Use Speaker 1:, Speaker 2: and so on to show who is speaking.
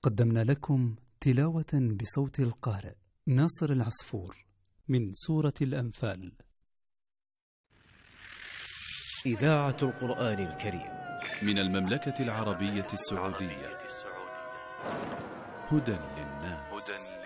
Speaker 1: قدمنا لكم تلاوة بصوت القارئ ناصر العصفور من سورة الأنفال.
Speaker 2: إذاعة القرآن الكريم
Speaker 3: من المملكة العربية السعودية. هدى للناس.